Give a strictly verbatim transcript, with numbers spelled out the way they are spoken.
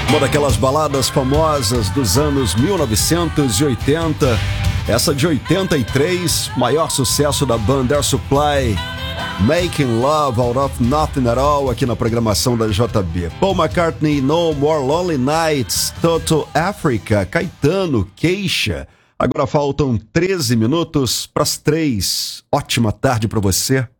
Uma daquelas baladas famosas dos anos mil novecentos e oitenta, essa de oitenta e três, maior sucesso da banda Air Supply, Making Love Out of Nothing at All, aqui na programação da J B. Paul McCartney, No More Lonely Nights, Toto Africa, Caetano, Queixa. Agora faltam treze minutos para as três. Ótima tarde para você.